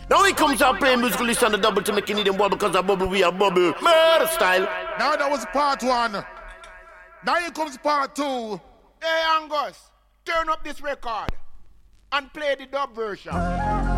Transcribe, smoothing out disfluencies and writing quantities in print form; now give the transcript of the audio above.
Now he comes out playing musical list on the double to make Canadian bubble because I bubble, we are bubble. Murder style. Now that was part one. Now here comes part two. Hey Angus, turn up this record and play the dub version.